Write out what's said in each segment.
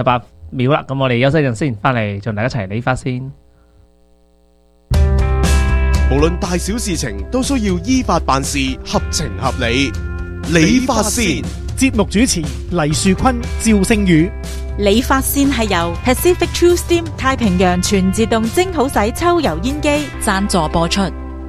8秒啦，咁我哋休息陣先，翻嚟同大家一齊理髮先。 無論大小事情都需要依法辦事，合情合理。理髮先， 節目主持黎樹坤、趙星宇。 理髮線係由 Pacific True Steam 太平洋全自動蒸好洗抽油煙機贊助播出。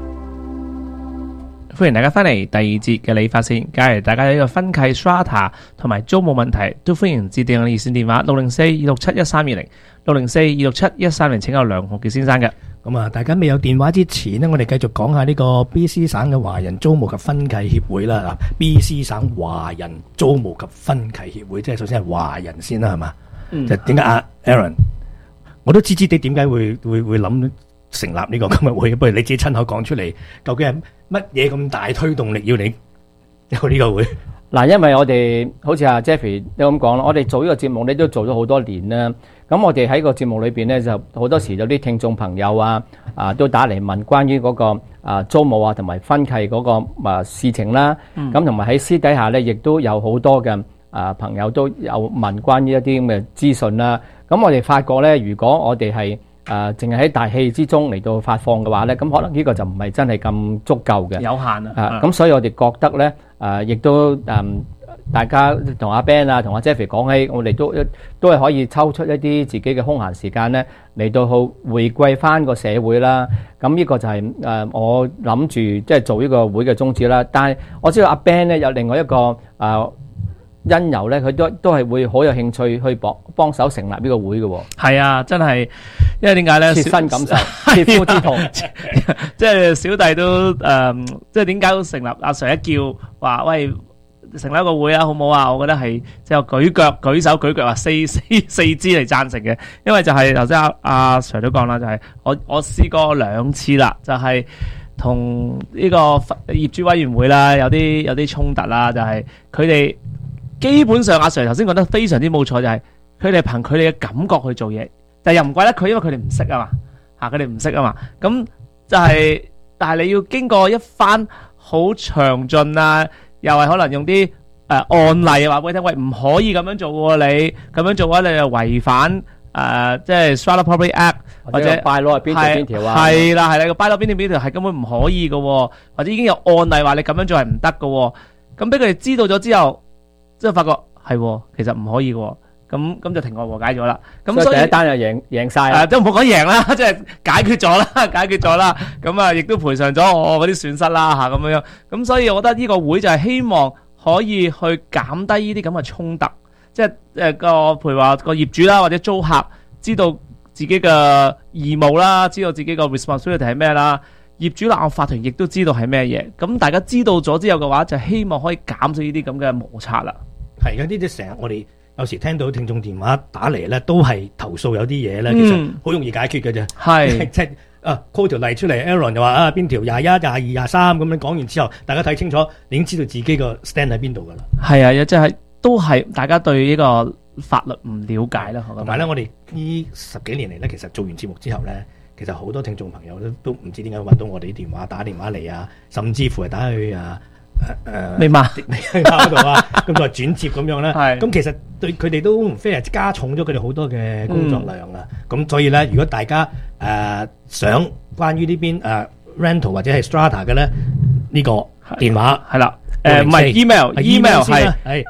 歡迎大家翻嚟第二節嘅理髮線。假如大家有呢個分契 Strata 同埋租務問題，都歡迎致電我哋熱線電話604-267-1320 604-267-1320，請有梁浩傑先生嘅。 咁啊，大家未有電話之前呢，我哋繼續講下呢個 BC 省嘅華人租務及分契協會啦。BC 省華人租務及分契協會，即係首先係華人先啦，係嘛？就點解阿 Aaron， 我都知知你點解會諗成立呢個咁嘅會，不如你自己親口講出嚟，究竟係乜嘢咁大推動力要你有呢個會？ 嗱，因為我哋好似阿 Jeffrey 都咁講啦，我哋做呢個節目咧都做咗好多年啦。咁我哋喺個節目裏邊咧，就好多時有啲聽眾朋友都打嚟問關於嗰個租務同埋分契嗰個事情啦。咁同埋喺私底下咧，亦都有好多嘅朋友都有問關於一啲咁嘅資訊啦。咁我哋發覺咧，如果我哋係淨係喺大氣之中嚟到發放嘅話咧，咁可能呢個就唔係真係咁足夠嘅， 有限啊。 咁所以我哋覺得咧，亦都大家同阿 Ben 同阿 Jeffrey 講起，我哋都係可以抽出一啲自己嘅空閒時間咧，嚟到去回歸翻個社會啦。咁呢個就係我諗住即係做呢個會嘅宗旨啦。但係我知道阿 Ben 咧有另外一個因由咧，佢都係會好有興趣去幫手成立呢個會嘅喎。 係啊，真係，因為點解咧？ 切身感受，切膚之痛。 即係小弟都即係點解會成立？阿 Sir 一叫話喂，成立一個會啊，好唔好啊？我覺得係即係舉手舉腳話四肢嚟贊成嘅，因為就係頭先阿 Sir 都講啦，就係我試過2次啦，就係同呢個業主委員會啦有啲衝突啦，就係佢哋。基本上阿 Sir 頭先講得非常之冇錯，就係佢哋憑佢哋嘅感覺去做嘢，但係又唔怪得佢，因為佢哋唔識啊嘛，佢哋唔識啊嘛，咁就係，但係你要經過一番好詳盡啊，又係可能用啲案例話俾你聽，喂，唔可以咁樣做喎，你咁樣做嘅話，你就違反即係 Strata Property Act 或者 bylaw 係邊條啊？ 係啦，個 bylaw 邊條係根本唔可以嘅，或者已經有案例話你咁樣做係唔得嘅，咁俾佢哋知道咗之後。即係發覺係，其實唔可以嘅，咁就庭外和解咗啦。咁所以第一單就贏晒， 都唔好講贏啦，即係解決咗啦。咁啊，亦都賠償咗我嗰啲損失啦嚇，咁樣。咁所以我覺得呢個會就係希望可以去減低呢啲咁嘅衝突，即係譬如話個業主啦或者租客知道自己嘅義務啦，知道自己個 responsibility 係咩啦。業主立案法團亦都知道係咩嘢，咁大家知道咗之後嘅話，就希望可以減少呢啲咁嘅摩擦啦。 係嘅，呢啲成日我哋有時聽到聽眾電話打嚟咧，都係投訴有啲嘢咧，其實好容易解決嘅啫。係即係call 條例出嚟 ，Aaron 就話邊條21、22、23咁樣講完之後，大家睇清楚，你已經知道自己個 stand 喺邊度噶啦。係啊，即係都係大家對呢個法律唔了解啦。同埋咧，我哋呢10幾年嚟咧，其實做完節目之後咧。其實好多聽眾朋友都唔知點解揾到我哋啲電話，打電話嚟啊，甚至乎係打去未嘛嗰度啊，咁就轉接咁樣咧。咁其實對佢哋都唔非常加重咗佢哋好多嘅工作量啊。咁所以咧，如果大家想關於呢邊rental 或者係 strata 嘅咧，呢個電話係啦，唔係 email 係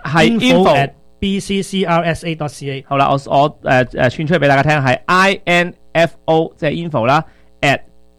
info@bccrsa.ca。好啦，我串出嚟俾大家聽係 info 即係 info 啦 at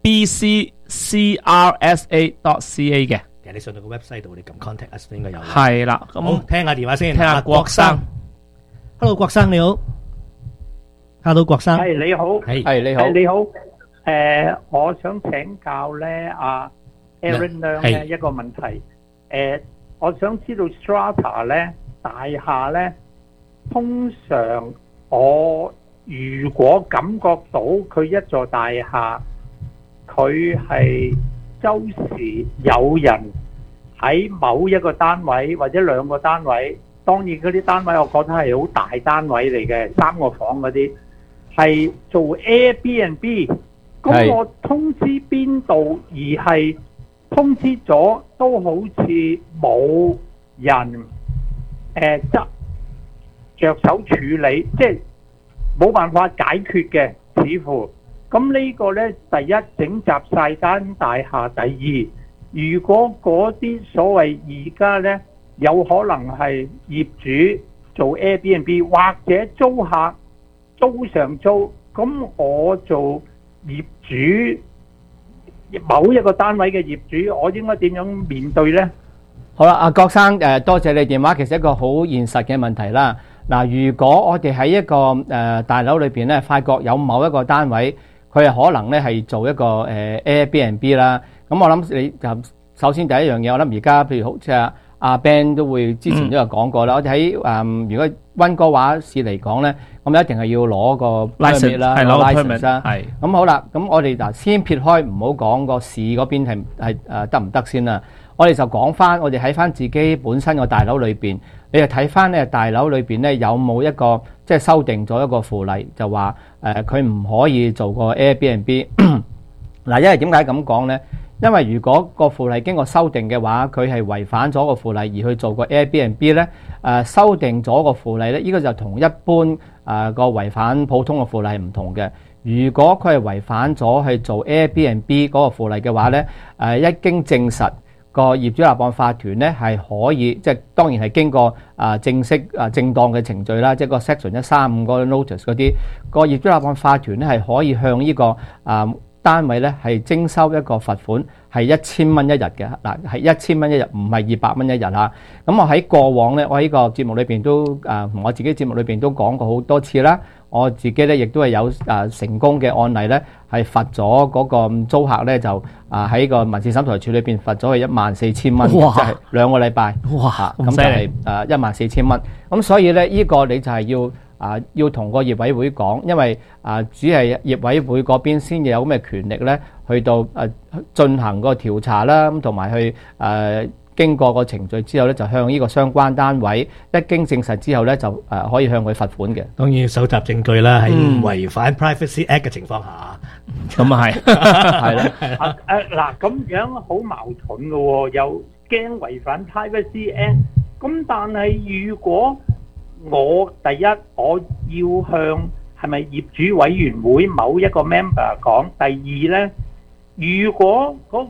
bccrsa.ca 嘅。其實你上到個 website 度，你撳 contact us 應該有。係啦，咁好聽下電話先，聽下郭生。Hello， 郭生你好。Hello， 郭生。 係你好。 係你好。 你好。我想請教咧，阿 Aaron 咧一個問題。我想知道 strata 咧大廈咧，通常我如果感覺到佢一座大廈，佢係周時有人喺某一個單位或者兩個單位，當然嗰啲單位我覺得係好大單位嚟嘅，3個房嗰啲係做 Airbnb， 咁我通知邊度而係通知咗都好似冇人着手處理，即係冇辦法解決嘅，似乎咁呢個呢，第一整集晒間大廈，第二如果嗰啲所謂而家呢，有可能係業主做 Airbnb 或者租客租上租，咁我做業主某一個單位嘅業主，我應該點樣面對呢？ 好啦，阿郭生，多謝你電話，其實一個好現實嘅問題啦。嗱，如果我哋喺一個大樓裏邊咧，發覺有某一個單位，佢係可能咧係做一個Airbnb 啦。咁我諗你就首先第一樣嘢，我諗而家譬如好似阿 Ben 都會之前都有講過啦。我哋喺如果溫哥華市嚟講咧，咁一定係要攞個 permit 啦， 係攞個 license 啦。係。咁好啦，咁我哋嗱先撇開唔好講個市嗰邊係得唔得先啦。我哋就講翻，我哋喺翻自己本身個大樓裏邊，你就睇翻咧大樓裏邊咧有冇一個即係修訂咗一個附例，就話佢唔可以做個 Airbnb。嗱，因為點解咁講咧？因為如果個附例經過修訂嘅話，佢係違反咗個附例而去做個 Airbnb 咧，修訂咗個附例咧，呢個就同一般個違反普通嘅附例係唔同嘅。如果佢係違反咗去做 Airbnb 嗰個附例嘅話咧，一經證實，個業主立案法團咧係可以，即係當然係經過正式正當嘅程序啦，即係個 Section 135嗰個 notice 嗰啲，個業主立案法團咧係可以向呢個單位咧係徵收一個罰款，係1000蚊一日嘅。嗱，係1000蚊一日，唔係200蚊一日嚇。咁我喺過往咧，我喺呢個節目裏邊都同我自己節目裏邊都講過好多次啦。我自己咧亦都係有成功嘅案例咧，係罰咗嗰個租客咧就喺個民事審裁處裏邊罰咗佢14000蚊，即係2個禮拜。哇！咁就係14000蚊。咁所以咧呢個你就係要同個業委會講，因為只係業委會嗰邊先有咁嘅權力咧，去到進行個調查啦，咁同埋去經過個程序之後咧，就向呢個相關單位一經證實之後咧，就可以向佢罰款嘅。 當然搜集證據啦，喺唔違反 Privacy Act 嘅情況下， 咁啊係，係啦。 嗱，咁樣好矛盾嘅喎，又驚違反 Privacy Act，咁但係如果我第一我要向係咪業主委員會某一個 member 講，第二咧，如果嗰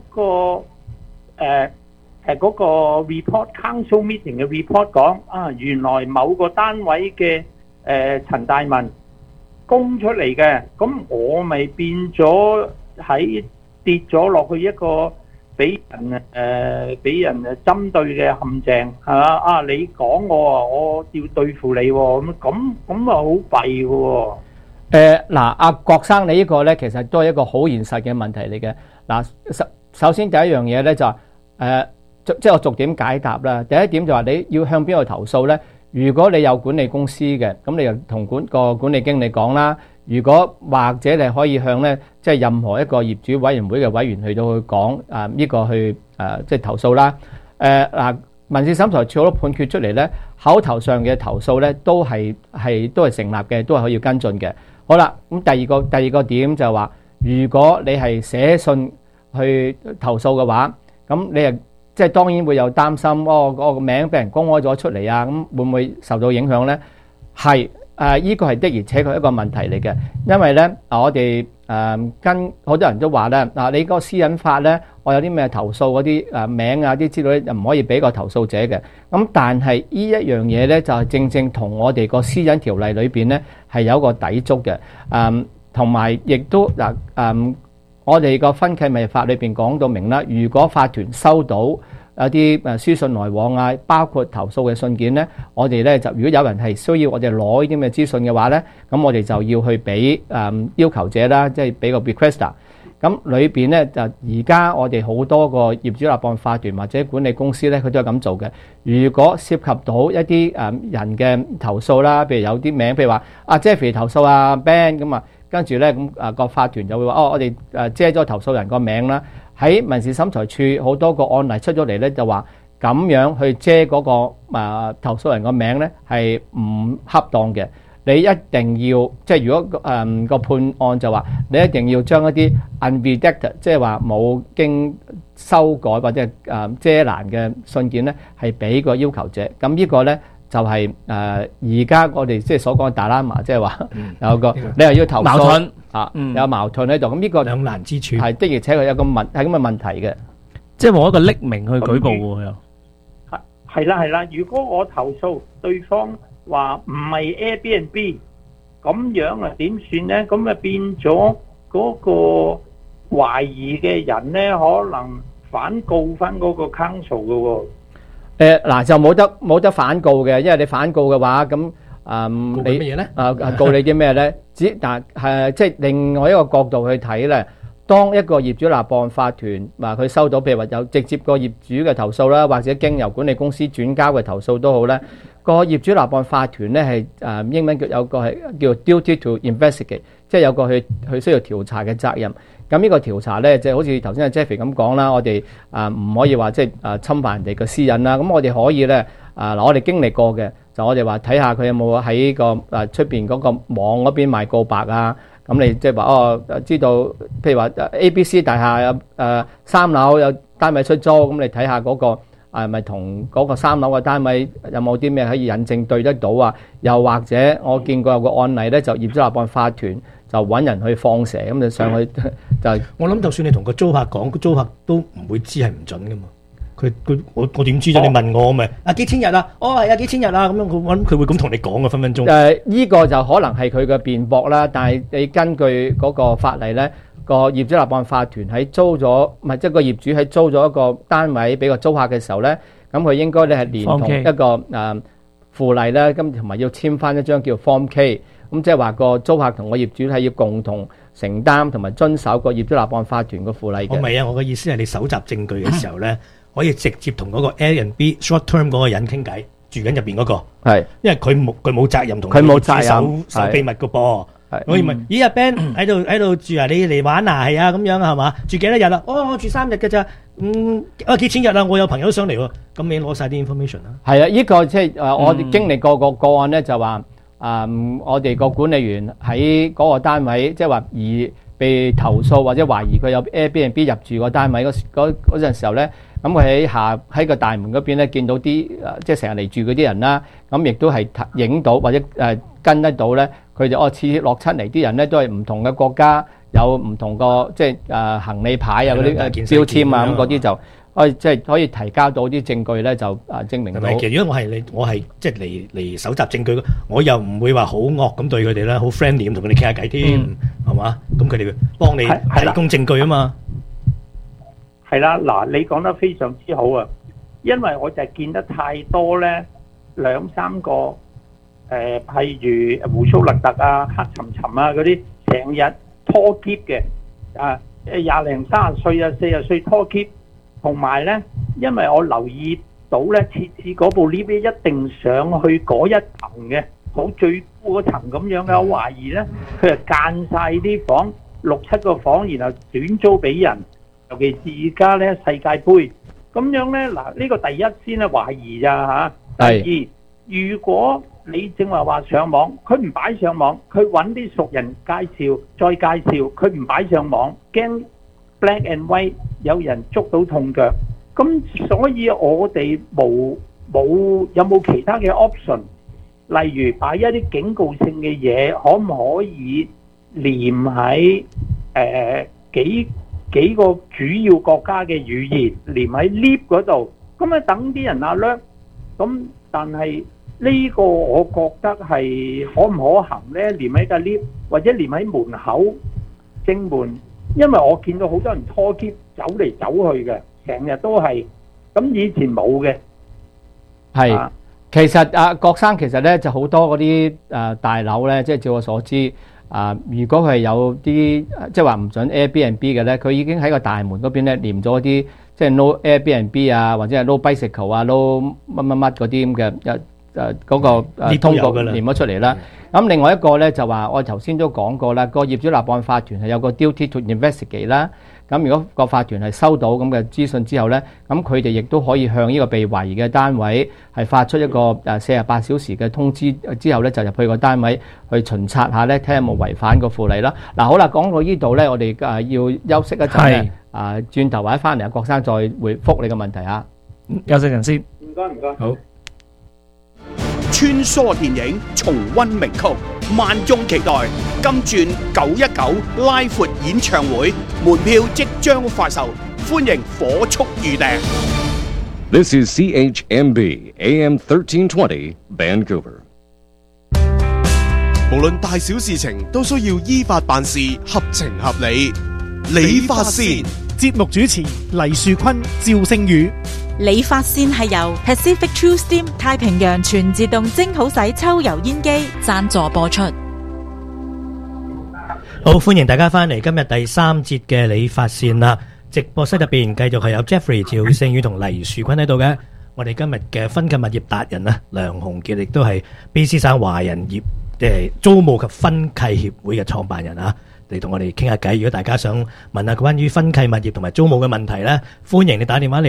個 report council meeting 嘅 report 講原來某個單位嘅陳大文供出嚟嘅，咁我咪變咗喺跌咗落去一個俾人針對嘅陷阱，係嘛？你講我要對付你喎，咁好弊嘅喎。 嗱，阿郭生，你呢個咧其實都係一個好現實嘅問題嚟嘅。嗱，首先第一樣嘢咧就即係我逐點解答啦。第一點就話你要向邊度投訴咧？如果你有管理公司嘅，咁你就同個管理經理講啦。如果或者你可以向咧，即係任何一個業主委員會嘅委員去到去講呢個去即係投訴啦。嗱，民事審裁處好多判決出嚟咧，口頭上嘅投訴咧都係成立嘅，都係可以跟進嘅。好啦，咁第二個點就係話，如果你係寫信去投訴嘅話，咁你係即係當然會有擔心，個名俾人公開咗出嚟啊，咁會唔會受到影響咧？係呢個係的而且確一個問題嚟嘅，因為咧我哋跟好多人都話咧，你個私隱法咧，我有啲咩投訴嗰啲名啊啲資料咧，就唔可以俾個投訴者嘅。咁但係呢一樣嘢咧，就係正正同我哋個私隱條例裏邊咧係有一個抵觸嘅。同埋亦都我哋個分契密法裏邊講到明啦，如果法團收到有啲書信來往啊，包括投訴嘅信件咧，我哋咧就如果有人係需要我哋攞呢啲咁嘅資訊嘅話咧，咁我哋就要去俾要求者啦，即係俾個 requester。咁裏邊咧就而家我哋好多個業主立案法團或者管理公司咧，佢都係咁做嘅。如果涉及到一啲人嘅投訴啦，譬如有啲名，譬如話Jeffrey 投訴Ben 咁啊。跟住咧，咁個法團就會話：我哋遮咗投訴人個名啦。喺民事審裁處好多個案例出咗嚟咧，就話咁樣去遮嗰個投訴人個名咧係唔恰當嘅。你一定要即係如果個判案就話，你一定要將一啲 unredacted， 即係話冇經修改或者遮攔嘅信件咧，係俾個要求者。咁呢個咧就係而家我哋即係所講嘅大喇嘛，即係話有個你又要投訴矛盾有矛盾喺度，咁呢個兩難之處係的而且確有個係咁嘅問題嘅， 即係冇一個匿名去舉報喎又。 係啦，如果我投訴對方話唔係 Airbnb，咁樣啊點算呢？咁啊變咗嗰個懷疑嘅人呢，可能反告翻嗰個 council 嘅喎。 嗱就冇得反告嘅，因為你反告嘅話，咁告乜嘢咧？ 告你啲咩咧？但係即係另外一個角度去睇咧，當一個業主立案法團話佢收到譬如話有直接個業主嘅投訴啦，或者經由管理公司轉交嘅投訴都好咧，個業主立案法團咧係英文有個係叫 duty to investigate， 即係有個去需要調查嘅責任。咁呢個調查咧，即係好似頭先阿 Jeffrey 咁講啦，我哋唔可以話即係侵犯人哋嘅私隱啦。咁我哋可以咧我哋經歷過嘅，就我哋話睇下佢有冇喺個出邊嗰個網嗰邊賣告白啊。咁你即係話知道，譬如話 ABC 大廈有3樓有單位出租，咁你睇下嗰個係咪同嗰個3樓嘅單位有冇啲咩可以引證對得到啊？又或者我見過有個案例咧，就業主立案法團就揾人去放蛇，咁就上去就我諗，就算你同個租客講，個租客都唔會知係唔準噶嘛。我點知啫？你問我咪幾千日啊？係啊幾千日啊？咁樣我諗佢會咁同你講嘅分分鐘。 呢個就可能係佢嘅辯駁啦。但係你根據嗰個法例咧，個業主立案法團喺租咗，唔係即係個業主喺租咗一個單位俾個租客嘅時候咧，咁佢應該咧係連同一個附例咧，咁同埋要簽翻一張叫 Form K。咁即係話個租客同個業主係要共同承擔同埋遵守個業主立案法團嘅附例嘅。 我唔係啊，我嘅意思係你搜集證據嘅時候咧，可以直接同嗰個 Airbnb short term 嗰個人傾偈，住緊入邊嗰個。係，因為佢冇責任同佢冇責任守秘密嘅噃。我以為咦阿 Ben 喺度住啊，你嚟玩啊？係啊，咁樣係嘛？住幾多日啊？我住3日嘅咋？幾千日啊！我有朋友上嚟喎，咁你攞晒啲 information 啦。係啊， 呢個即係我哋經歷過個個案咧，就話。我哋個管理員喺嗰個單位，即係話而被投訴或者懷疑佢有 Airbnb 入住個單位嗰陣時候咧，咁佢喺個大門嗰邊咧見到啲即係成日嚟住嗰啲人啦，咁亦都係影到或者跟得到咧，佢就次次落親嚟啲人咧都係唔同嘅國家，有唔同個即係行李牌啊嗰啲標籤啊咁嗰啲就。即係可以提交到啲證據咧，就證明到。 其實如果我係即係嚟搜集證據，我又唔會話好惡咁對佢哋啦，好 friendly 咁同佢哋傾下偈添，係嘛？咁佢哋會幫你提供證據啊嘛。 係啦，嗱，你講得非常之好啊，因為我就係見得太多咧，2-3個譬如鬍鬚勒特啊、黑沉沉啊嗰啲，成日拖喼嘅20零30歲啊、40歲拖喼。同埋咧，因為我留意到咧，設置嗰部 lift 一定上去嗰一層嘅，好最高嗰層咁樣嘅，我懷疑咧，佢係間晒啲房6-7個房，然後短租俾人，尤其是而家咧世界盃咁樣咧，嗱呢個第一先係懷疑咋嚇。第二，如果你正話上網，佢唔擺上網，佢揾啲熟人介紹，再介紹，佢唔擺上網，驚Black and white 有人捉到痛腳，咁所以我哋有冇其他嘅 option？例如擺一啲警告性嘅嘢，可唔可以連喺幾個主要國家嘅語言，連喺 lift 嗰度，咁啊等啲人alert。咁但係呢個我覺得係可唔可行呢？連喺個 lift 或者連喺門口正門。因為我見到好多人拖喼走嚟走去嘅，成日都係咁，以前冇嘅。 係，其實郭生其實咧就好多嗰啲大樓咧，即係照我所知如果佢係有啲即係話唔準 Airbnb 嘅咧，佢已經喺個大門嗰邊咧黏咗啲即係 no Airbnb 啊，或者係 no bicycle 啊 no 乜乜乜嗰啲咁嘅嗰個通告黏咗出嚟啦。咁另外一個咧就話我頭先都講過啦，個業主立案法團係有個 duty to investigate 啦。咁如果個法團係收到咁嘅資訊之後咧，咁佢哋亦都可以向呢個被懷疑嘅單位係發出一個48小時嘅通知，之後咧就入去個單位去巡查下咧，睇下有冇違反個附例啦。嗱，好啦，講到呢度咧，我哋要休息一陣咧，轉頭或者翻嚟，郭生再回覆你嘅問題嚇。 休息陣先。 唔該唔該。 好。 穿梭電影，重溫名曲，萬眾期待。金鑽919拉闊演唱會門票即將發售，歡迎火速預訂。 This is CHMB AM 1320 Vancouver。 無論大小事情都需要依法辦事，合情合理。理髮先， 節目主持黎樹坤、趙聖宇。 理髮先係由 Pacific True Steam 太平洋全自動蒸好洗抽油煙機贊助播出。 好，歡迎大家翻嚟今日第3節嘅理髮線啦。直播室入邊繼續係有 Jeffrey、趙聖宇同黎樹坤喺度嘅。我哋今日嘅婚契物業達人啊，梁鴻傑亦都係 BC 省華人業租務及婚契協會嘅創辦人啊，嚟同我哋傾下偈。如果大家想問下關於婚契物業同埋租務嘅問題咧，歡迎你打電話嚟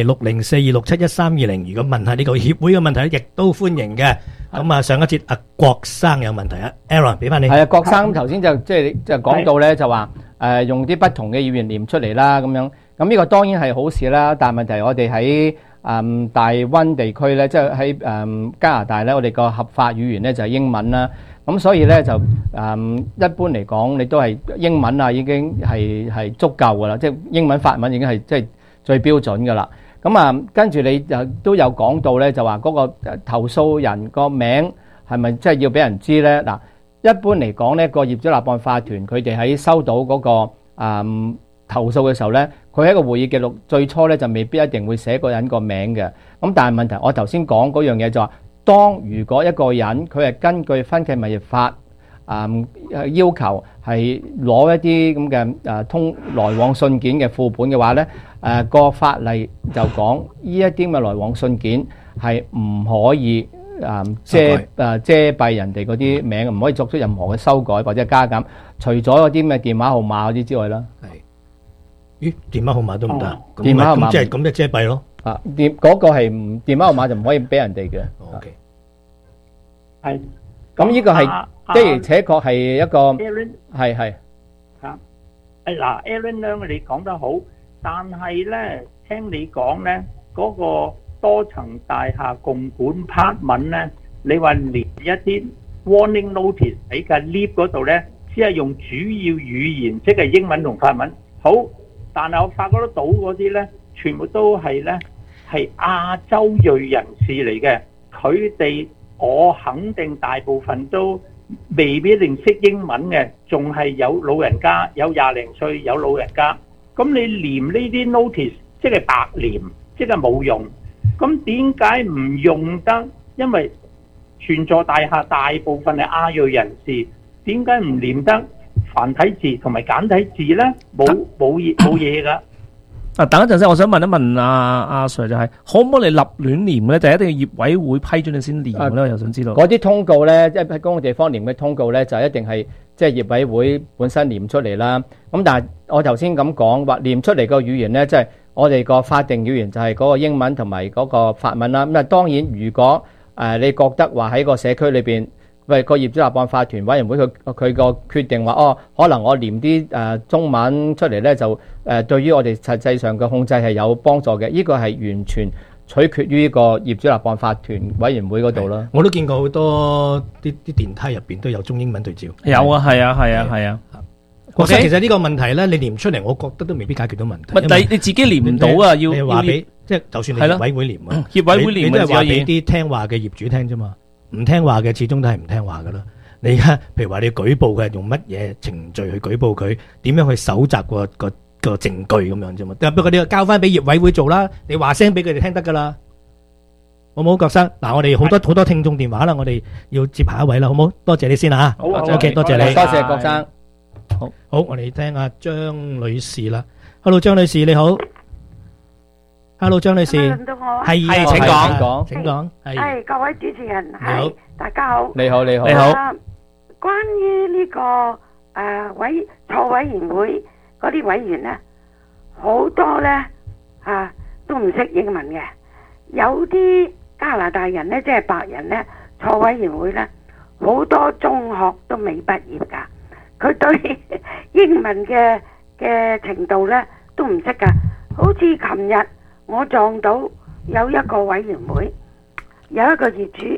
6042671320。如果問下呢個協會嘅問題咧，亦都歡迎嘅。咁啊，上一節阿郭生有問題啊 ，Aaron 俾翻你。 係啊，郭生頭先就講到咧，就話用啲不同嘅語言念出嚟啦，咁樣。咁呢個當然係好事啦，但係問題我哋喺大溫地區咧，即係喺加拿大咧，我哋個合法語言咧就係英文啦。咁所以咧就一般嚟講，你都係英文啊，已經係足夠噶啦，即係英文法文已經係即係最標準噶啦。咁跟住你都有講到咧，就話嗰個投訴人個名係咪即係要俾人知咧？嗱，一般嚟講咧，個業主立案法團佢哋喺收到嗰個投訴嘅時候咧，佢喺個會議記錄最初咧就未必一定會寫個人個名嘅。咁但係問題，我頭先講嗰樣嘢就話，當如果一個人佢係根據婚契物業法要求係攞一啲咁嘅通來往信件嘅副本嘅話咧，個法例就講呢一啲咁嘅來往信件係唔可以遮蔽人哋嗰啲名，唔可以作出任何嘅修改或者加減，除咗嗰啲咩電話號碼嗰啲之外啦。 咦，電話號碼都唔得？ 電話號碼即係咁就遮蔽咯。 嗰個係電話號碼就唔可以俾人哋嘅。 OK， 係。 咁呢個係的而且確係一個係嚇。嗱 ，Aaron 咧，你講得好，但係咧，聽你講咧，嗰個多層大廈共管 apartment 咧，你話連一啲 warning notice 喺個 lift 嗰度咧，只係用主要語言，即係英文同法文。好。但係我發覺得到嗰啲咧，全部都係咧係亞洲裔人士嚟嘅，佢哋我肯定大部分都未必一定識英文嘅，仲係有老人家，有20零歲有老人家。咁你黏呢啲 notice，即係白黏，即係冇用。咁點解唔用得？因為全座大廈大部分係亞裔人士，點解唔黏得繁體字同埋簡體字咧？冇嘢噶。 等一陣先，我想問一問阿 Sir 就係，可唔可以立亂黏咧？就一定要業委會批准你先黏咧？我又想知道。 嗰啲通告咧，即係喺公共地方黏嘅通告咧，就一定係即係業委會本身黏出嚟啦。咁但係我頭先咁講話黏出嚟個語言咧，即係我哋個法定語言就係嗰個英文同埋嗰個法文啦。咁當然如果你覺得話喺個社區裏邊，喂，個業主立案法團委員會佢個決定話，可能我黏啲中文出嚟咧，就對於我哋實際上嘅控制係有幫助嘅。呢個係完全取決於呢個業主立案法團委員會嗰度啦。 我都見過好多啲電梯入邊都有中英文對照。 有啊，係啊。 其實呢個問題咧，你黏出嚟，我覺得都未必解決到問題。 但你自己黏唔到啊，要話俾即係就算你業委會黏啊， 業委會黏你都係話俾啲聽話嘅業主聽啫嘛。唔聽話嘅始終都係唔聽話噶啦。你而家譬如話你舉報佢係用乜嘢程序去舉報佢，點樣去搜集個證據咁樣啫嘛。不過你交翻俾業委會做啦，你話聲俾佢哋聽得噶啦。好唔好，郭生？嗱，我哋好多聽眾電話啦，我哋要接下一位啦，好唔好？多謝你先啊。 好 ，OK， 多謝你， 多謝郭生。 好，我哋聽下張女士啦。Hello， 張女士你好。Hello， 張女士，係請講，請講。 係各位主持人，係大家好。 你好。 關於呢個坐委員會嗰啲委員咧，好多咧都唔識英文嘅，有啲加拿大人咧，即係白人咧，坐委員會咧，好多中學都未畢業噶，佢對英文嘅程度咧都唔識噶。好似琴日我撞到有一個委員會，有一個業主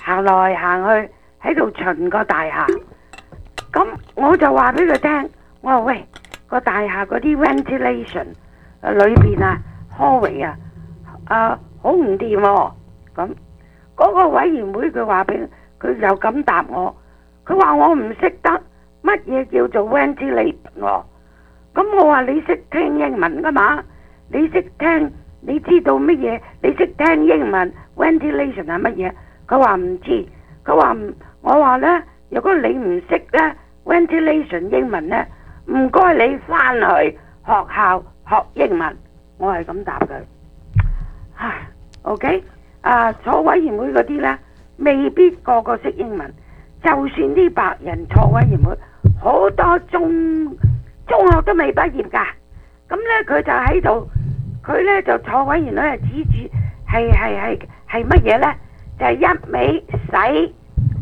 行來行去喺度巡個大廈。咁我就話俾佢聽，我話喂，個大廈嗰啲 ventilation 裏邊啊 hallway 啊好唔掂喎。咁嗰個委員會佢話俾佢就咁答我，佢話我唔識得乜嘢叫做 ventilation 喎。咁我話你識聽英文噶嘛？你識聽，你知道乜嘢？你識聽英文 ventilation 係乜嘢？佢話唔知。佢話我話呢，如果你唔識呢 ventilation 英文呢，唔該你翻去學校學英文。我係咁答佢。唉 ，OK， 坐委員會嗰啲呢，未必個個識英文。就算啲白人坐委員會，好多中學都未畢業㗎。咁呢，佢就喺度，佢呢就坐委員會指住係乜嘢呢？就係一味使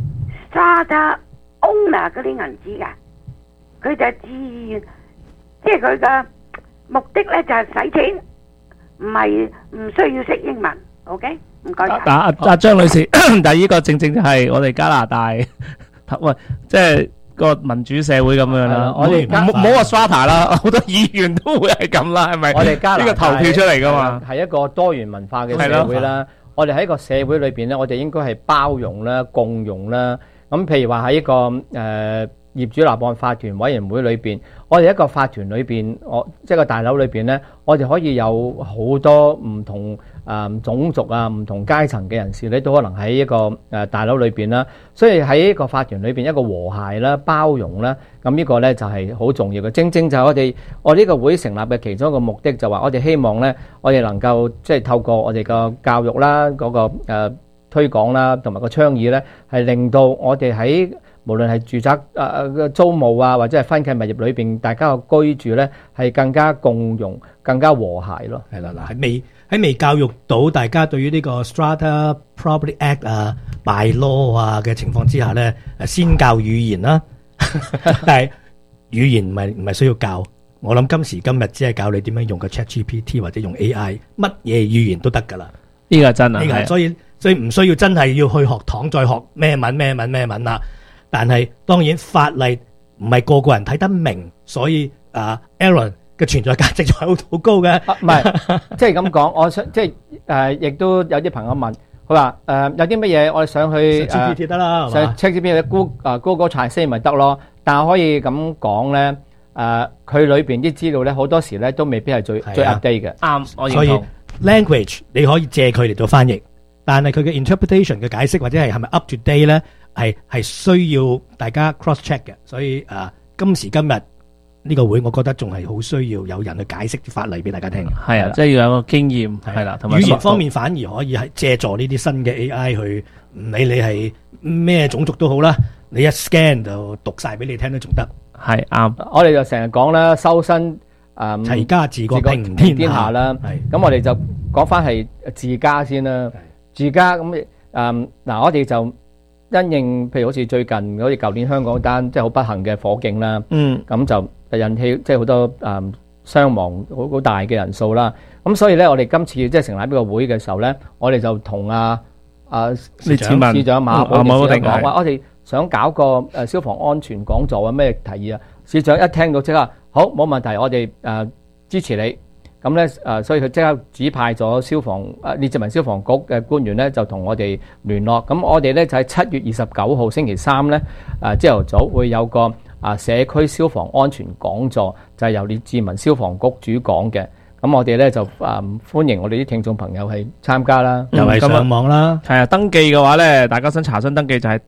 strata owner 嗰啲銀紙㗎。佢就自願，即係佢嘅目的呢就係使錢，唔需要識英文。OK， 唔該晒。 張女士，但係呢個正正就係我哋加拿大，喂，即係個民主社會咁樣啦。我哋唔好話 strata 啦，好多議員都會係咁啦，係咪？ 我哋加拿大呢個投票出嚟噶嘛， 係一個多元文化嘅社會啦。我哋喺個社會裏邊咧，我哋應該係包容啦、共融啦。咁譬如話喺一個業主立案法團委員會裏邊，我哋一個法團裏邊，即係個大樓裏邊咧，我哋可以有好多唔同種族啊、唔同階層嘅人士咧，都可能喺一個大樓裏邊啦。所以喺一個法團裏邊，一個和諧啦、包容啦，咁呢個咧就係好重要嘅。正正就係我呢個會成立嘅其中一個目的，就話我哋希望咧，我哋能夠即係透過我哋個教育啦、嗰個推廣啦，同埋個倡議咧，係令到我哋喺無論係住宅租務啊，或者係分契物業裏邊，大家嘅居住咧係更加共融、更加和諧咯。 係啦，嗱喺未教育到大家對於呢個 Strata Property Act 啊、by law 啊嘅情況之下咧，先教語言啦。但係語言唔係需要教，我諗今時今日只係教你點樣用個 ChatGPT 或者用 AI， 乜嘢語言都得㗎啦。 呢個真啊， 呢個所以唔需要真係要去學堂再學咩文啦。但係當然法例唔係個個人睇得明，所以Aaron 嘅存在價值就係好高嘅。 唔係，即係咁講，我想即係亦都有啲朋友問，佢話有啲乜嘢我哋想去 ChatGPT 得啦， 上 ChatGPT Google Translate 咪得咯。但係可以咁講咧，佢裏邊啲資料咧好多時咧都未必係最 update 嘅。啱，我認同。 所以 language 你可以借佢嚟做翻譯，但係佢嘅 interpretation 嘅解釋或者係咪 up to date 咧？係需要大家 cross check 嘅，所以今時今日呢個會，我覺得仲係好需要有人去解釋啲法例俾大家聽。 係啊，即係要有個經驗，係啦，同埋語言方面反而可以係借助呢啲新嘅 AI 去，唔理你係咩種族都好啦，你一 scan 就讀晒俾你聽都仲得。 係啱， 我哋就成日講啦，修身齊家治國平天下啦。 咁我哋就講翻係治家先啦。治家咁嗱，我哋就因應譬如好似最近好似舊年香港單即係好不幸嘅火警啦，咁就引起即係好多傷亡好大嘅人數啦。咁所以咧，我哋今次即係成立呢個會嘅時候咧，我哋就同市長馬寶定講話，我哋想搞個消防安全講座啊，咩提議啊？市長一聽到即刻好，冇問題，我哋支持你。咁咧所以佢即刻指派咗列治文消防局嘅官員咧，就同我哋聯絡。咁我哋咧就喺7月29號星期三咧，朝頭早會有個社區消防安全講座，就係由列治文消防局主講嘅。咁我哋咧就歡迎我哋啲聽眾朋友係參加啦， 又係上網啦。 係啊，登記嘅話咧，大家想查詢登記就係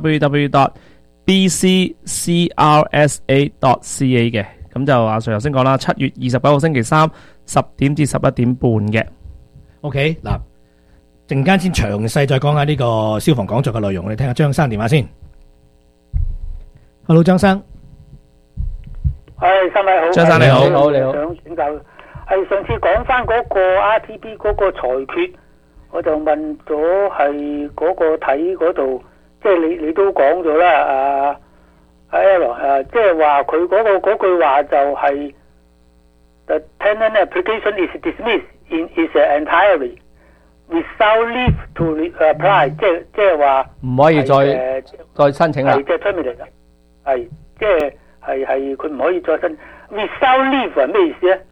www.bccrsa.ca 嘅。咁就阿 Sir 頭先講啦，7月29號星期三10點至11點半嘅。 OK， 嗱，陣間先詳細再講下呢個消防講座嘅內容，我哋聽下張生電話先。Hello， 張生。 係，三位好。 張生你好， 你好。 想請教，係上次講翻嗰個 RTP 嗰個裁決，我就問咗係嗰個睇嗰度，即係你都講咗啦，Aaron 即係話佢嗰句話就係 The tenant application is dismissed in its entirety。 without leave to apply，即係話唔可以再申請啦。 係即係 terminate 啦，係即係佢唔可以再申。without leave 係咩意思咧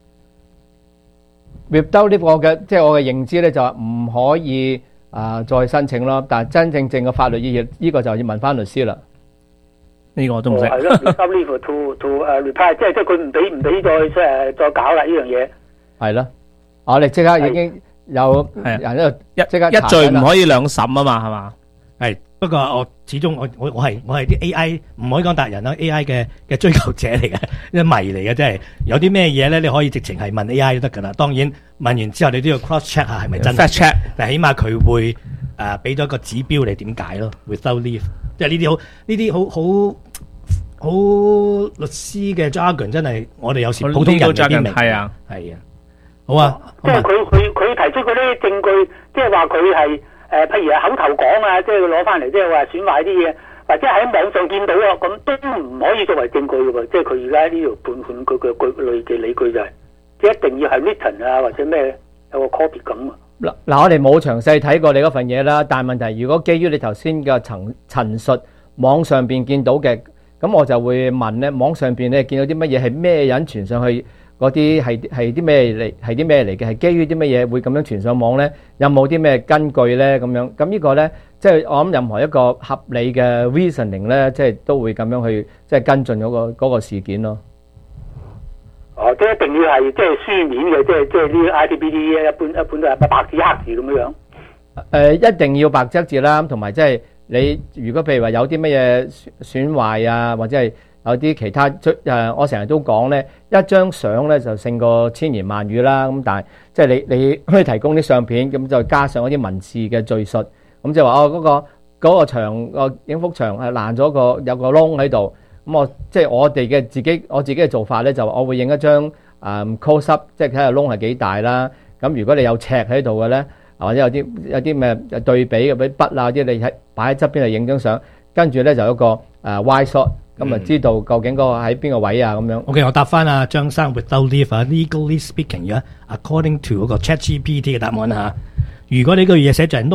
？without leave 我嘅認知咧就係唔可以再申請咯，但係真正嘅法律意義呢個就要問翻律師啦。 呢個我都唔識。 係咯，without leave to reply， 即係佢唔俾再搞啦呢樣嘢。 係咯，我哋即刻已經有人喺度即刻一罪唔可以兩審啊嘛，係嘛？ 係，不過我始終我係啲 AI 唔可以講達人啦 ，AI 嘅追求者嚟嘅，一迷嚟嘅，即係有啲咩嘢咧，你可以直情係問 AI 都得噶啦。當然問完之後，你都要 cross check 下係咪真 fact check， 但係起碼佢會俾咗一個指標你點解咯 ，without leave， 即係呢啲好律師嘅 jargon 真係我哋有時普通人未必明。係啊，好啊， 即係佢提出嗰啲證據，即係話佢係。譬如口頭講啊，即係佢攞翻嚟，即係話損壞啲嘢，或者喺網上見到啊，咁都唔可以作為證據嘅喎。即係佢而家呢條判佢嘅理據就係，即係一定要係 written 啊，或者咩有個 copy 咁啊。 嗱，我哋冇詳細睇過你嗰份嘢啦，但係問題如果基於你頭先嘅陳述，網上邊見到嘅，咁我就會問咧，網上邊你見到啲乜嘢係咩人傳上去？嗰啲係啲咩嚟？係啲咩嚟嘅？係基於啲乜嘢會咁樣傳上網咧？有冇啲咩根據咧？咁樣咁呢個咧，即係我諗任何一個合理嘅 reasoning 咧，即係都會咁樣去即係跟進嗰個事件咯。 哦，即係一定要係即係書面嘅，即係呢 ITBD 一般都係白紙黑字咁樣。 一定要白紙黑字啦，同埋即係你如果譬如話有啲乜嘢損壞啊，或者係有啲其他我成日都講咧，一張相咧就勝過千言萬語啦。咁但係即係你可以提供啲相片，咁就加上一啲文字嘅敘述，咁就話嗰個牆個影幅牆係爛咗有個窿喺度。咁即係我自己嘅做法咧，就我會影一張close up，即係睇下窿係幾大啦。咁如果你有尺喺度嘅咧，或者有啲咩對比嘅筆啊啲，你擺喺側邊嚟影張相，跟住咧就有一個wide shot。咁啊，知道究竟嗰個喺邊個位啊？咁樣。 OK， 我答翻阿張生 without leave 啊 ，legally speaking 而家 according to 嗰個 ChatGPT 嘅答案嚇。如果呢個嘢寫就係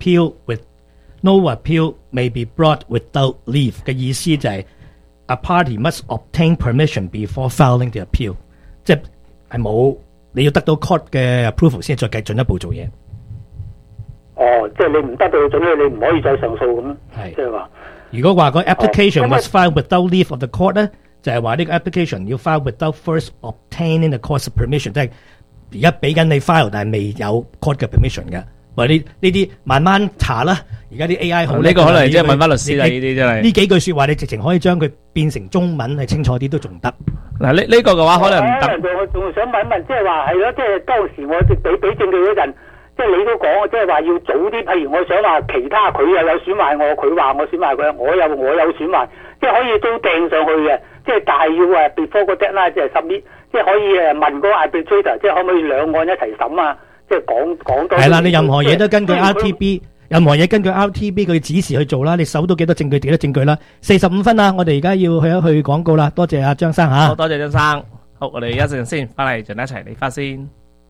no appeal may be brought without leave 嘅意思就係 a party must obtain permission before filing the appeal， 即係冇你要得到 court 嘅 approval 先再繼進一步做嘢。 哦，即係你唔得到準許，你唔可以再上訴咁。係，即係話。如果話個 application was filed without leave of the court 咧，就係話呢個 application 要 file without first obtaining the court's permission， 即係而家俾緊你 file， 但係未有 court 嘅 permission 嘅。喂，呢啲慢慢查啦。而家啲 AI 好呢個可能即係問翻律師啦，呢啲真係呢幾句説話，你直情可以將佢變成中文係清楚啲都仲得。 嗱，呢個嘅話可能唔得。 我仲想問一問，即係話係咯，即係當時我俾證據嗰陣。即係你都講，即係話要早啲。譬如我想話其他佢又有損壞我，佢話我損壞佢，我有損壞，即係可以都掟上去嘅。即係但係要before 個 deadline 即係submit，即係可以問嗰個 arbitrator， 即係可唔可以兩案一齊審啊？即係講多。係啦，你任何嘢都根據 RTB， 任何嘢根據 RTB 佢指示去做啦。你搜到幾多證據幾多證據啦？45分啦，我哋而家要去一去廣告啦。多謝阿張生嚇。 好多謝張生。好，我哋一陣先翻嚟，盡一齊理髮先。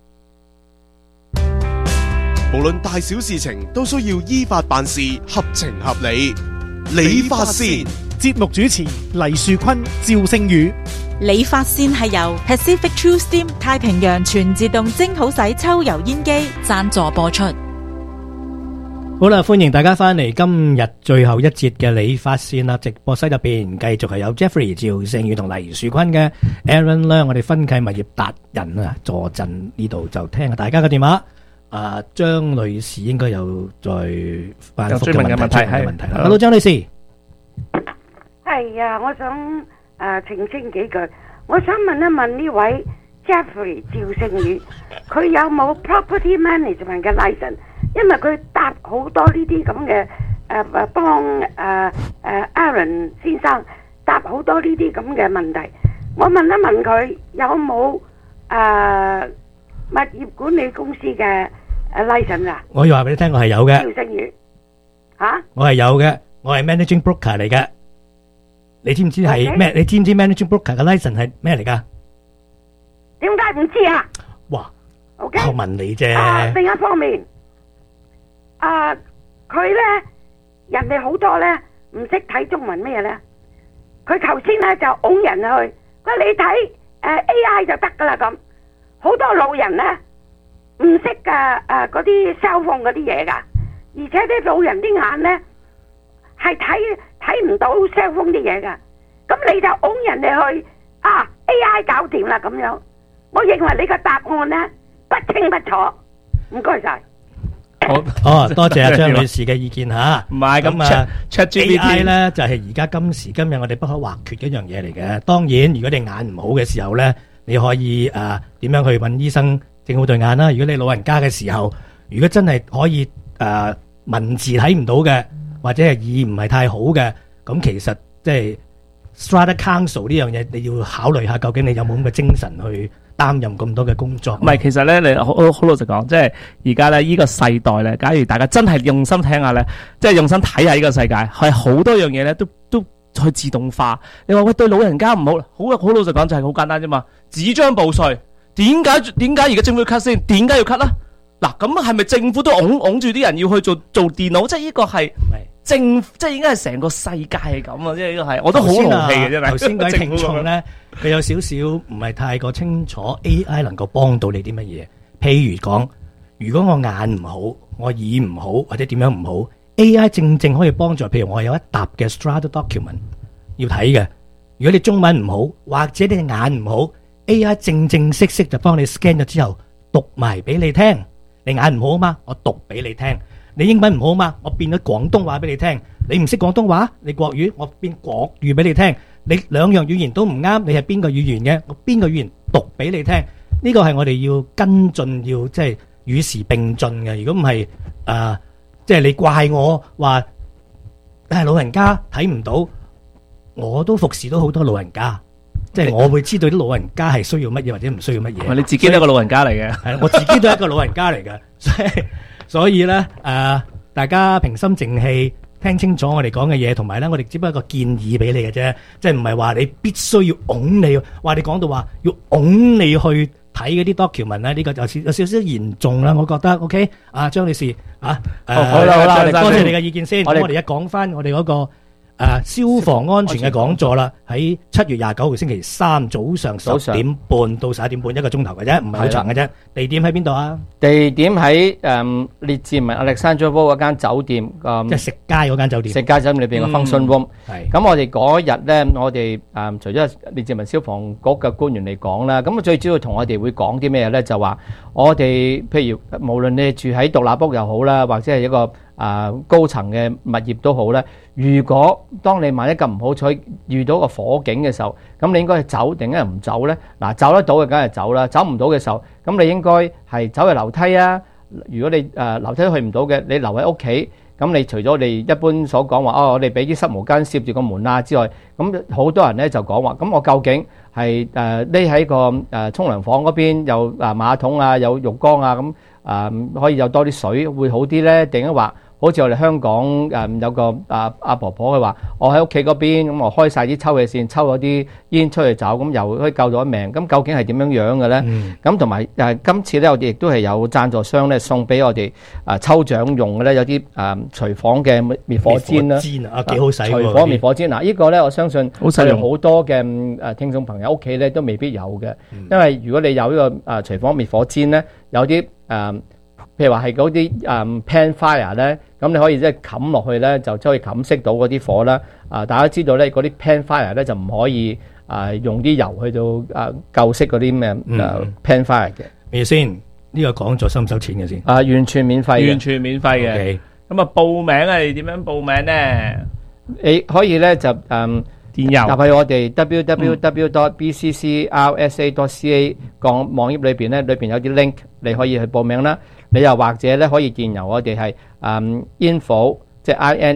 無論大小事情都需要依法辦事，合情合理。理髮先， 節目主持黎樹坤、趙星宇。 理髮先係由 Pacific True Steam 太平洋全自動蒸好洗抽油煙機贊助播出。 好啦，歡迎大家翻嚟今日最後一節嘅理髮先啦！直播室入邊繼續係有 Jeffrey、趙星宇同黎樹坤嘅 Aaron 咧，我哋分契物業達人啊，坐鎮呢度就聽下大家嘅電話。張女士應該有再反覆嘅問題啦。Hello， 張女士。 係啊，我想澄清幾句。我想問一問呢位 Jeffrey 趙星宇，佢有冇 property management 嘅 license？ 因為佢答好多呢啲咁嘅幫Aaron 先生答好多呢啲咁嘅問題。我問一問佢有冇物業管理公司嘅license 啊？ 我要話俾你聽，我係有嘅。 趙星宇，嚇？ 我係有嘅，我係 managing broker 嚟嘅。你知唔知係咩？你知唔知 managing broker 嘅 license 係咩嚟㗎？ 點解唔知啊？ 哇！ OK， 我問你啫。 另一方面， 佢咧人哋好多咧唔識睇中文咩咧，佢頭先咧就拱人去，佢話你睇AI 就得噶啦咁，好多老人咧唔識㗎嗰啲 cell phone 嗰啲嘢㗎，而且啲老人啲眼咧係睇唔到 cell phone 啲嘢㗎，咁你就拱人哋去AI 搞掂啦咁樣，我認為你個答案咧不清不楚，唔該晒。 好，多謝阿張女士嘅意見吓。 唔係咁啊 ，AI 咧就係而家今時今日我哋不可或缺嘅一樣嘢嚟嘅。當然，如果你眼唔好嘅時候咧，你可以點樣去揾醫生整好對眼啦。如果你老人家嘅時候，如果真係可以文字睇唔到嘅，或者係耳唔係太好嘅，咁其實即係 Strata Council 呢樣嘢，你要考慮下究竟你有冇咁嘅精神去擔任咁多嘅工作。 唔係，其實咧，你好老實講，即係而家咧呢個世代咧，假如大家真係用心聽下咧，即係用心睇下呢個世界，係好多樣嘢咧都去自動化。你話喂對老人家唔好，好老實講就係好簡單啫嘛，紙張報稅，點解而家政府要 cut 先？點解要 cut 啦？嗱，咁係咪政府都拱住啲人要去做電腦？即係呢個係即係應該係成個世界係咁啊！即係呢個係，我都好勞氣嘅真係。頭先嗰位聽眾咧， 佢有少少唔係太過清楚 AI 能夠幫到你啲乜嘢。譬如講，如果我眼唔好，我耳唔好，或者點樣唔好 ，AI 正可以幫助。譬如我有一沓嘅 Strata document 要睇嘅，如果你中文唔好，或者你眼唔好 ，AI 正式就幫你 scan 咗之後讀埋俾你聽。你眼唔好嘛，我讀俾你聽。你英文唔好嘛，我變咗廣東話俾你聽。你唔識廣東話，你國語，我變國語俾你聽。你兩樣語言都唔啱，你係邊個語言嘅？我邊個語言讀俾你聽。呢個係我哋要跟進，要即係與時並進嘅。如果唔係，即係你怪我話，但係老人家睇唔到，我都服侍到好多老人家。即係我會知道啲老人家係需要乜嘢或者唔需要乜嘢。 你自己都係一個老人家嚟嘅， 係我自己都係一個老人家嚟嘅，所以咧大家平心靜氣聽清楚我哋講嘅嘢，同埋咧我哋只不過一個建議俾你嘅啫，即係唔係話你必須要拱你，話你講到話要拱你去睇嗰啲 document 咧，呢個就有少少嚴重啦，我覺得。OK， 張女士好啦，多謝你嘅意見先。咁我哋而家講翻我哋嗰個。消防安全嘅講座啦，喺7月29號星期三早上10點半到11點半，一個鐘頭嘅啫，唔係好長嘅啫。地點喺邊度啊？地點喺列治文 Alexandra Road 嗰間酒店，即係食街嗰間酒店。食街酒店裏邊嘅 function room。咁我哋嗰日咧，我哋除咗列治文消防局嘅官員嚟講啦，咁最主要同我哋會講啲咩咧？就話我哋譬如無論你住喺獨立屋又好啦，或者係一個高層嘅物業都好咧。如果當你萬一咁唔好彩遇到個火警嘅時候，咁你應該係走定係唔走咧？嗱，走得到嘅梗係走啦，走唔到嘅時候，咁你應該係走去樓梯啊。如果你樓梯都去唔到嘅，你留喺屋企。咁你除咗你一般所講話我哋俾啲濕毛巾攝住個門啊之外，咁好多人咧就講話，咁我究竟係匿喺個沖涼房嗰邊有馬桶啊，有浴缸啊，咁可以有多啲水會好啲咧？定係話？好似我哋香港有個阿婆婆佢話，我喺屋企嗰邊咁，我開晒啲抽氣扇，抽咗啲煙出去走，咁又可以救咗一命。咁究竟係點樣樣嘅咧？咁同埋今次咧，我哋亦都係有贊助商咧送俾我哋抽獎用嘅咧，有啲廚房嘅滅火氈啦， 幾好使喎！ 廚房滅火氈嗱，呢個咧我相信我哋好多嘅聽眾朋友屋企咧都未必有嘅，因為如果你有呢個廚房滅火氈咧，有啲譬如話係嗰啲pan fire 咧，咁你可以即係冚落去咧，就可以冚熄到嗰啲火啦。大家知道咧，嗰啲 pan fire 咧就唔可以用啲油去到救熄嗰啲咩pan fire 嘅。 咩先？呢個講座收唔收錢嘅先？ 完全免費嘅。 完全免費嘅。咁報名係點樣報名咧？ 你可以咧就電郵入去我哋 www.bccrsa.ca 個網頁裏邊咧，裏邊有啲 link 你可以去報名啦。你又或者咧可以電郵我哋係info 即係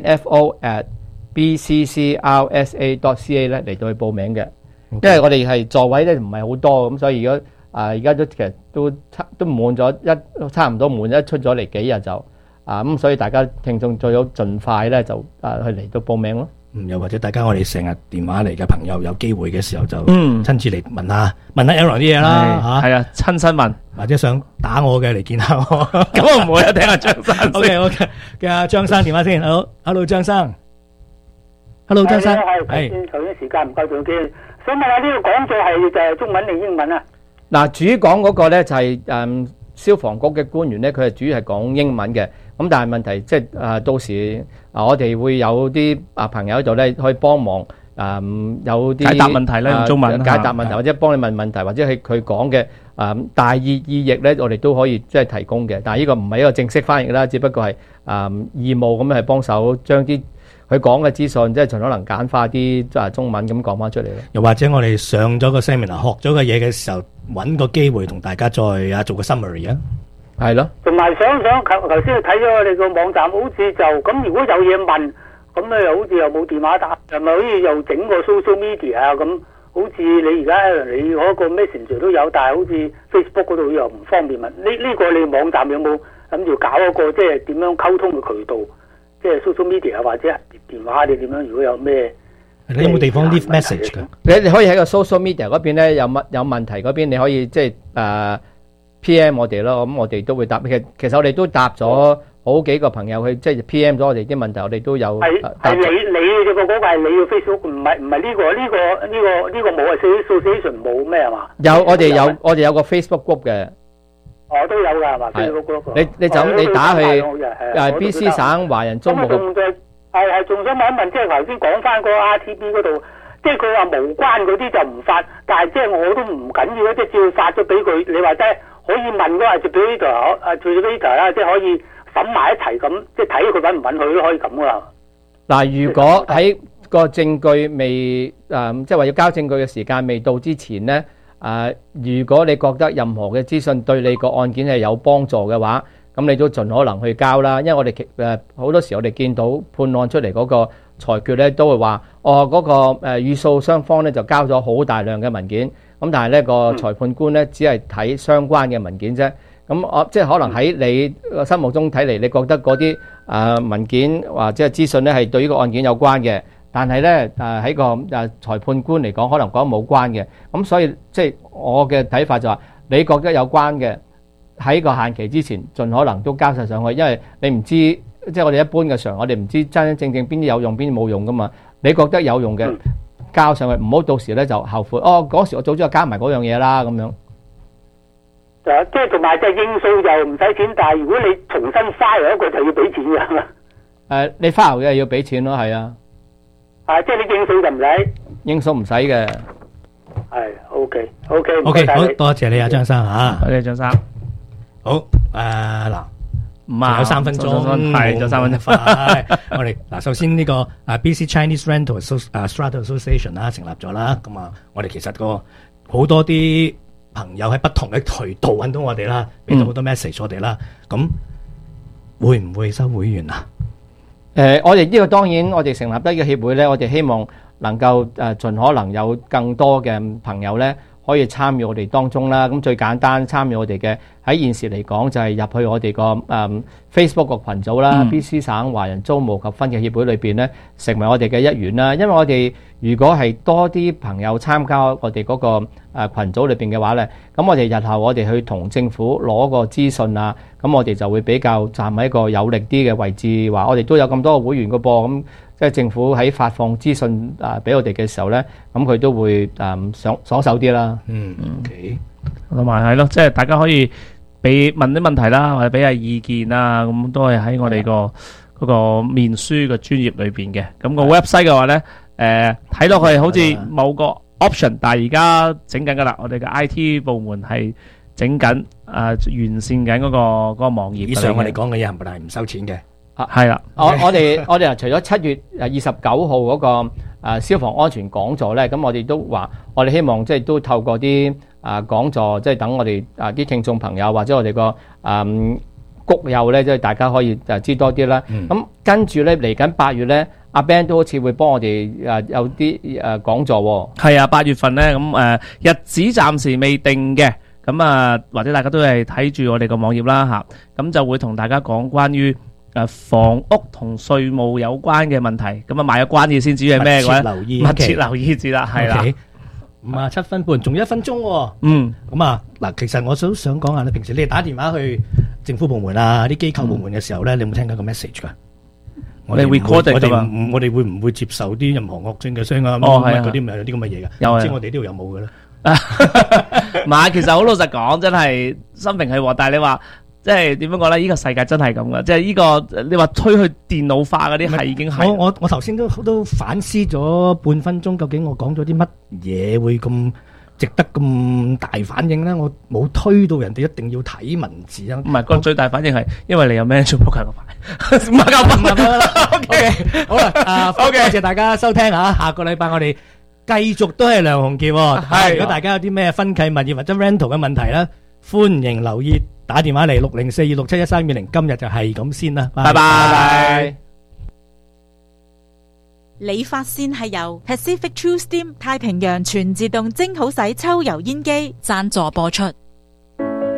info@bccrsa.ca 咧嚟到去報名嘅。因為我哋係座位咧唔係好多，咁所以如果而家都其實都滿咗差唔多滿咗，出咗嚟幾日就咁，所以大家聽眾最好盡快咧就去嚟到報名咯。 又或者大家我哋成日電話嚟嘅朋友有機會嘅時候就親自嚟問下 Aaron 啲嘢啦係啊，親身問， 或者想打我嘅嚟見下我， 咁我唔會啊，聽下張生先。 OK， 嘅阿張生電話先 ，Hello 張生，Hello 張生， 係頭先時間唔夠，仲嘅，想問下呢個講座係就係中文定英文啊？ 嗱，主講嗰個咧就係消防局嘅官員咧，佢係主要係講英文嘅。咁但係問題即係到時我哋會有啲朋友喺度咧，可以幫忙有啲解答問題咧，用中文解答問題，或者幫你問問題，或者係佢講嘅大意譯咧，我哋都可以即係提供嘅。但係呢個唔係一個正式翻譯啦，只不過係義務咁樣係幫手將啲佢講嘅資訊，即係盡可能簡化啲中文咁講翻出嚟咯。 又或者我哋上咗個 seminar 學咗個嘢嘅時候，揾個機會同大家再做個 summary 啊。 係咯， 同埋想頭先睇咗我哋個網站，好似就咁，如果有嘢問，咁咧又好似又冇電話打，係咪好似又整個 social media 啊？咁好似你而家你嗰個 Messenger 都有，但係好似 Facebook 嗰度又唔方便問。呢個你網站有冇諗住搞一個即係點樣溝通嘅渠道？即係 social media 或者電話你點樣？如果有咩， 你有冇地方 leave message 㗎？ 你可以喺個 social media 嗰邊咧，有問題嗰邊你可以即係PM 我哋咯，咁我哋都會答。其實我哋都答咗好幾個朋友去，即係 PM 咗我哋啲問題，我哋都有。 係你個嗰個係你嘅 Facebook，唔係呢個冇啊 ，association 冇咩係嘛？ 我哋有個 Facebook group 嘅。 我都有㗎係嘛 ？Facebook group。 你就咁你打去BC 省華人租務局。 係仲想問一問，即係頭先講翻嗰個 RTB 嗰度。即係佢話無關嗰啲就唔發，但係即係我都唔緊要，即係照發咗俾佢。你話即係可以問嗰個 administrator 啦，即係可以審埋一齊咁，即係睇佢揾唔揾佢都可以咁噶。 嗱，如果喺個證據未即係話要交證據嘅時間未到之前咧，如果你覺得任何嘅資訊對你個案件係有幫助嘅話，咁你都盡可能去交啦。因為我哋好多時我哋見到判案出嚟嗰個裁決咧，都會話嗰個預訴雙方咧就交咗好大量嘅文件，咁但係咧個裁判官咧只係睇相關嘅文件啫。咁即係可能喺你個心目中睇嚟，你覺得嗰啲文件或者係資訊咧係對呢個案件有關嘅，但係咧喺個裁判官嚟講，可能講冇關嘅。咁所以即係我嘅睇法就話，你覺得有關嘅喺個限期之前，盡可能都交晒上去，因為你唔知。即係我哋一般嘅常，我哋唔知真正邊啲有用，邊啲冇用噶嘛。你覺得有用嘅交上去，唔好到時咧就後悔。嗰時我早知就加埋嗰樣嘢啦，咁樣。 即係同埋即係應訴就唔使錢，但係如果你重新 file 一個就要俾錢㗎。 你 file 嘅要俾錢咯，係啊。 即係你應訴就唔使。 應訴唔使嘅。 係 OK， 好多謝你啊，張生嚇。 多謝張生。 好嗱。 仲有3分鐘， 係就3分鐘。 我哋首先呢個BC Chinese Rental Strata Association 啦，成立咗啦。咁我哋其實好多啲朋友喺不同嘅渠道揾到我哋啦，俾咗好多 message 我哋啦。咁會唔會收會員啊？ 我哋呢個當然，我哋成立得呢個協會咧，我哋希望能夠盡可能有更多嘅朋友咧，可以參與我哋當中啦。咁最簡單參與我哋嘅喺現時嚟講就係入去我哋個Facebook 個群組啦，BC 省華人租務及分契協會裏邊咧，成為我哋嘅一員啦。因為我哋如果係多啲朋友參加我哋嗰個群組裏邊嘅話咧，咁我哋日後我哋去同政府攞個資訊啊，咁我哋就會比較站喺一個有力啲嘅位置，話我哋都有咁多個會員個噃，咁即係政府喺發放資訊俾我哋嘅時候咧，咁佢都會爽手啲啦。 OK， 同埋係咯，即係大家可以問啲問題啦，或者俾下意見啊，咁都係喺我哋嗰個面書嘅專頁裏邊嘅。咁個 website 嘅話咧，睇落去好似冇個 option，但係而家整緊噶啦，我哋嘅 IT 部門係整緊完善緊嗰個網頁。 以上我哋講嘅嘢係咪唔收錢嘅？ 係啦， 我哋除咗7月29號嗰個消防安全講座咧，咁我哋都話，我哋希望即係都透過啲講座，即係等我哋啲聽眾朋友或者我哋個谷友咧，即係大家可以知多啲啦。咁跟住咧嚟緊8月咧，阿 Ben 都好似會幫我哋有啲講座喎。 係啊，8月份咧，咁日子暫時未定嘅，咁或者大家都係睇住我哋個網頁啦嚇，咁就會同大家講關於房屋同稅務有關嘅問題，咁啊賣咗關子先至係咩嘅話，密切留意住啦，係啦。 57分半，仲有1分鐘喎。咁啊嗱，其實我都想講下咧，平時你哋打電話去政府部門啊、啲機構部門嘅時候咧，你有冇聽緊個 message 㗎？我哋 recording 㗎嘛，我哋會唔會接受啲任何惡性嘅聲啊？嗰啲咪有啲咁嘅嘢㗎？唔知我哋呢度有冇㗎咧？ 唔係，其實好老實講，真係心平氣和。但係你話即係點樣講咧？呢個世界真係咁噶，即係呢個你話推去電腦化嗰啲係已經係。 我頭先都反思咗半分鐘，究竟我講咗啲乜嘢會咁值得咁大反應咧？我冇推到人哋一定要睇文字啊。唔係，個最大反應係因為你有咩做撲克個牌，唔係夠分。 OK， 好啦，多謝大家收聽啊！下個禮拜我哋繼續都係梁鴻傑。係，如果大家有啲咩分契物業或者 rental 嘅問題咧，歡迎留意打電話嚟60426713220。今日就係咁先啦，拜拜。 理髮線係由 Pacific True Steam 太平洋全自動蒸好洗抽油煙機贊助播出。